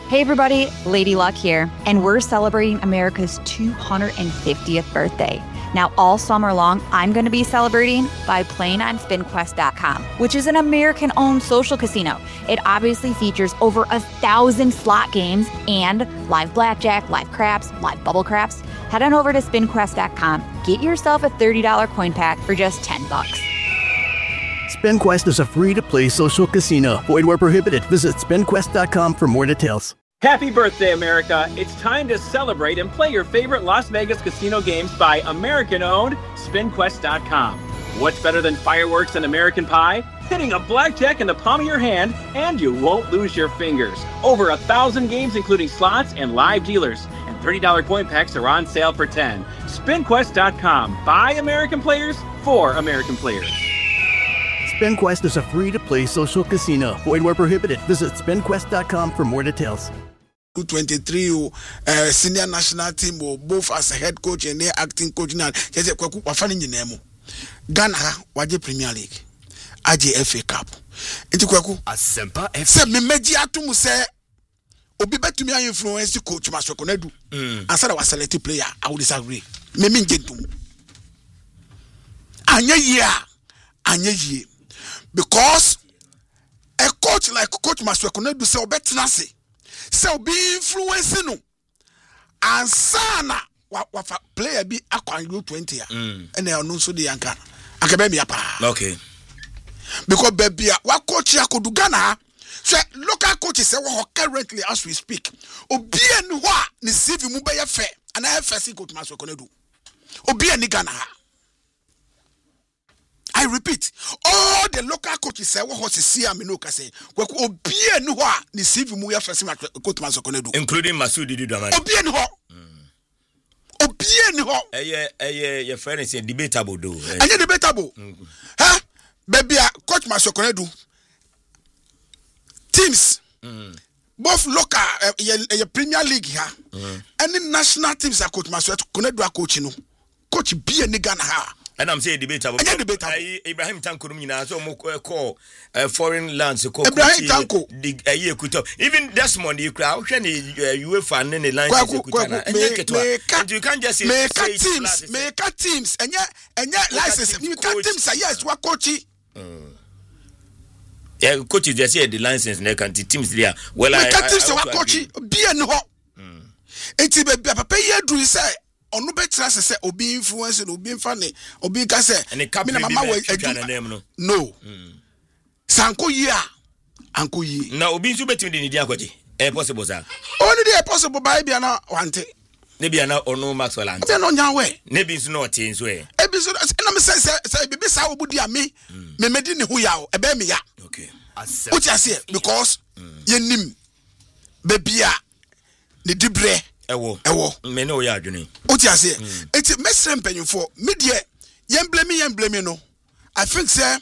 Hey everybody, Lady Luck here, and we're celebrating America's 250th birthday. Now, all summer long, I'm going to be celebrating by playing on SpinQuest.com, which is an American-owned social casino. It obviously features over 1,000 slot games and live blackjack, live craps, live bubble craps. Head on over to SpinQuest.com. Get yourself a $30 coin pack for just $10. SpinQuest is a free-to-play social casino. Void where prohibited. Visit SpinQuest.com for more details. Happy birthday, America. It's time to celebrate and play your favorite Las Vegas casino games by American-owned SpinQuest.com. What's better than fireworks and American pie? Hitting a blackjack in the palm of your hand, and you won't lose your fingers. Over 1,000 games, including slots and live dealers. And $30 coin packs are on sale for $10. SpinQuest.com. By American players, for American players. SpinQuest is a free-to-play social casino. Void where prohibited. Visit SpinQuest.com for more details. 23 senior national team both as a head coach and their acting coach now just kwaku wafani nyinemu Ghana waje Premier League aje FA Cup enti kwaku asempa se me meji atum se obi betumi an influence coach Masweko Nadu answer was select player I would disagree me ngentum anya ye because a coach like Coach Masweko Nadu say obetena se so be influencing no and sana wa player be akwan U20 and they no so the yanka akabe me apa okay because baby wa coach akodu Ghana so local coaches say we currently as we speak obi eni ho a ni CV mu be ye fe and I first Coach Masweko Nadu obi eni Ghana. I repeat, all the local coaches say what was see amino ka say we obi eni ho a ni CV mu ya first Coach Masweko Nadu including Masudi Dudamani obi eni ho your friend is debatable though anya debatable baby Coach Masweko Nadu teams both local Premier League here any national teams are Coach Masweko Nadu coach no coach be eni Ghana ha. And I'm saying debatable. Ibrahim Tanko Rumina so call foreign lands call Ibrahim Tanko even Desmond you crowd UEFA and the lines and you can't just say make teams and license you can teams say yes what coachy yeah coaches just say the license and the teams there well I teams say what coachy be and ho enti be papa ye do say onu betra se obi influence no obi mfane obi ka se me na mama we no sanko yi a anko yi na obi nso betimi de ni dia kwaje possible sir only dey possible by bia na wante ne bia na onu Maxwell ante te no nya we ne bi nso no te nso e bi so na me say bibi sa obudi ami me medi ne ho ya o ebe me ya okay what you say because yenim be bia ne dibre ewo me no ya adwene what you say eti mesrem panyufo me de yem blame no I think say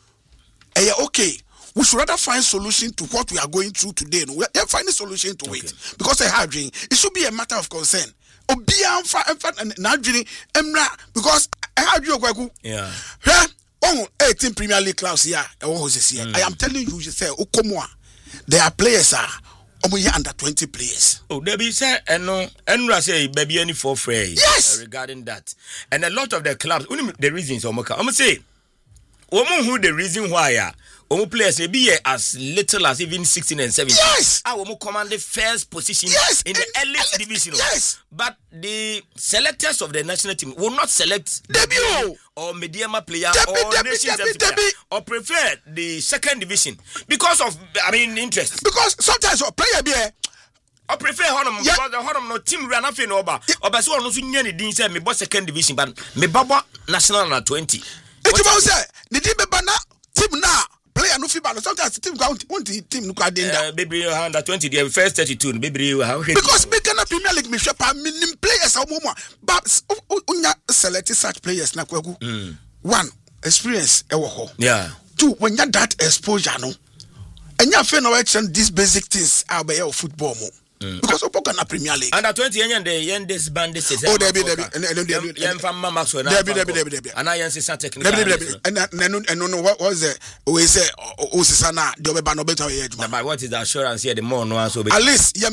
okay we should rather find solution to what we are going through today no we find a solution to it because it should be a matter of concern obi amfa na adwene emra because kwaku yeah on 18 Premier League clubs here I am telling you say okomo there are players under 20 players. Oh, there be say and say baby any for free. Yes. Regarding that, and a lot of the clubs, the reasons I'm say, who the reason why players may be as little as even 16 and 17. Yes. Command the first position in the elite division. Yes. But the selectors of the national team will not select debut or medium player or nations player, or prefer the second division because of interest. Because sometimes a player be I prefer Honam because the Honam no team run off in Oba. Oba so no so nyani din say me boss second division but me baba national na 20. It was say the team be na team na player no FIBA sometimes team count team no kwade nda baby under 20 the first 32 baby because me Ghana Premier League me shepa minim players omo but unya select such players na kwaku one experience ewo ho yeah two when you that exposure no enya fe na we these basic things about your football mo because of Ghana Premier League under 20 yen this band this is oh there be yen from mama so na and I yen say technical and no what was the we say o sisa na the obeba no better here what is the assurance here the more no so at least